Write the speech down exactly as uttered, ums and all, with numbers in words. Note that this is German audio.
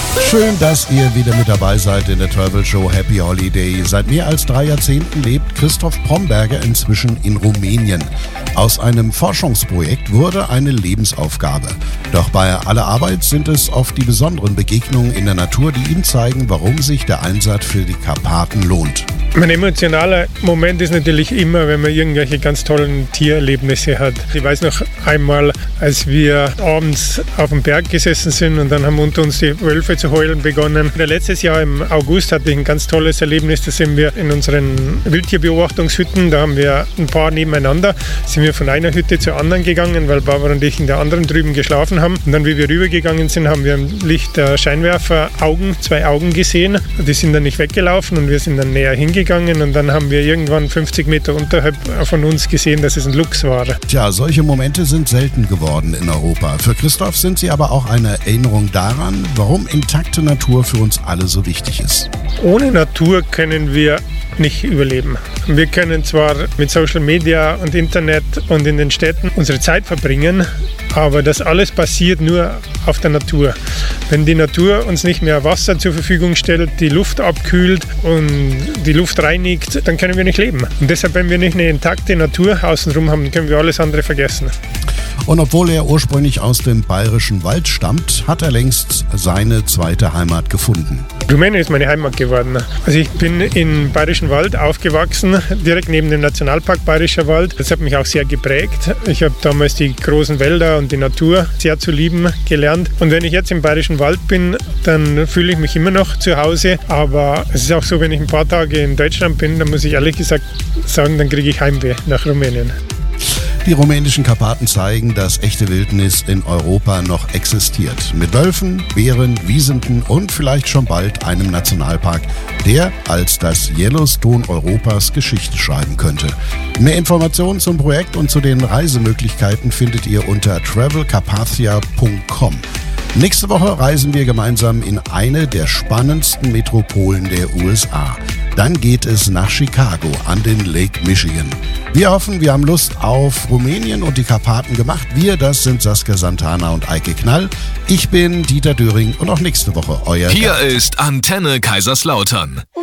Schön, dass ihr wieder mit dabei seid in der Travel Show Happy Holiday. Seit mehr als drei Jahrzehnten lebt Christoph Bromberger inzwischen in Rumänien. Aus einem Forschungsprojekt wurde eine Lebensaufgabe. Doch bei aller Arbeit sind es oft die besonderen Begegnungen in der Natur, die ihm zeigen, warum sich der Einsatz für die Karpaten lohnt. Mein emotionaler Moment ist natürlich immer, wenn man irgendwelche ganz tollen Tiererlebnisse hat. Ich weiß noch einmal, als wir abends auf dem Berg gesessen sind und dann haben unter uns die Wölfe zu heulen begonnen. Letztes Jahr im August hatte ich ein ganz tolles Erlebnis. Da sind wir in unseren Wildtierbeobachtungshütten, da haben wir ein paar nebeneinander, sind wir von einer Hütte zur anderen gegangen, weil Barbara und ich in der anderen drüben geschlafen haben. Und dann, wie wir rübergegangen sind, haben wir im Licht der Scheinwerfer Augen, zwei Augen gesehen. Die sind dann nicht weggelaufen und wir sind dann näher hingegangen. Und dann haben wir irgendwann fünfzig Meter unterhalb von uns gesehen, dass es ein Luchs war. Tja, solche Momente sind selten geworden in Europa. Für Christoph sind sie aber auch eine Erinnerung daran, warum intakte Natur für uns alle so wichtig ist. Ohne Natur können wir nicht überleben. Wir können zwar mit Social Media und Internet und in den Städten unsere Zeit verbringen, aber das alles basiert nur auf der Natur. Wenn die Natur uns nicht mehr Wasser zur Verfügung stellt, die Luft abkühlt und die Luft reinigt, dann können wir nicht leben. Und deshalb, wenn wir nicht eine intakte Natur außenrum haben, können wir alles andere vergessen. Und obwohl er ursprünglich aus dem bayerischen Wald stammt, hat er längst seine zweite Heimat gefunden. Rumänien ist meine Heimat geworden. Also ich bin im Bayerischen Wald aufgewachsen, direkt neben dem Nationalpark Bayerischer Wald. Das hat mich auch sehr geprägt. Ich habe damals die großen Wälder und die Natur sehr zu lieben gelernt. Und wenn ich jetzt im Bayerischen Wald bin, dann fühle ich mich immer noch zu Hause. Aber es ist auch so, wenn ich ein paar Tage in Deutschland bin, dann muss ich ehrlich gesagt sagen, dann kriege ich Heimweh nach Rumänien. Die rumänischen Karpaten zeigen, dass echte Wildnis in Europa noch existiert. Mit Wölfen, Bären, Wiesenten und vielleicht schon bald einem Nationalpark, der als das Yellowstone Europas Geschichte schreiben könnte. Mehr Informationen zum Projekt und zu den Reisemöglichkeiten findet ihr unter travel carpathia punkt com. Nächste Woche reisen wir gemeinsam in eine der spannendsten Metropolen der U S A. Dann geht es nach Chicago an den Lake Michigan. Wir hoffen, wir haben Lust auf Rumänien und die Karpaten gemacht. Wir, das sind Saskia Santana und Eike Knall. Ich bin Dieter Döring und auch nächste Woche euer Hier Gast. Ist Antenne Kaiserslautern.